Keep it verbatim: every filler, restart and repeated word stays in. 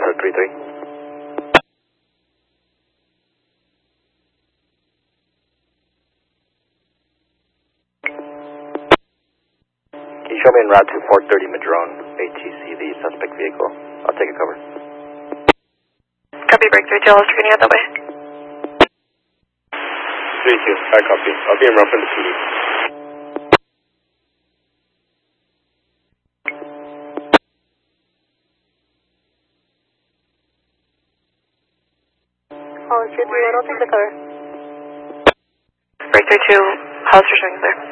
Route three three. Can you show me en route to four thirty Madrone, A T C, the suspect vehicle? I'll take a cover. Copy, breakthrough, J L S, you're gonna head that way. three two, I copy. I'll be en route from the P D. Hollister three one, I'll take the cover. Breakthrough two, Hollister showing us there.